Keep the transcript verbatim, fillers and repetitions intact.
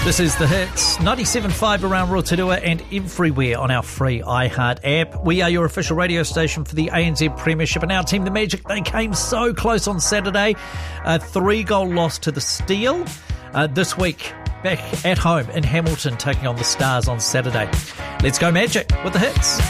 This is The Hits, ninety-seven point five around Rotorua and everywhere on our free iHeart app. We are your official radio station for the A N Z Premiership, and our team, the Magic, they came so close on Saturday. A three-goal loss to the Steel. Uh, this week, back at home in Hamilton, taking on the Stars on Saturday. Let's go Magic with The Hits.